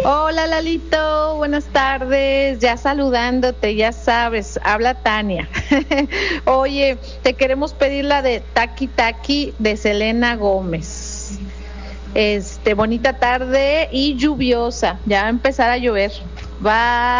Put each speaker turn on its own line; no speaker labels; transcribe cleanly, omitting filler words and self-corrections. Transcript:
Hola Lalito, buenas tardes, ya saludándote, ya sabes, habla Tania. Oye, te queremos pedir la de Taki Taki de Selena Gómez. Bonita tarde y lluviosa, ya va a empezar a llover. Bye.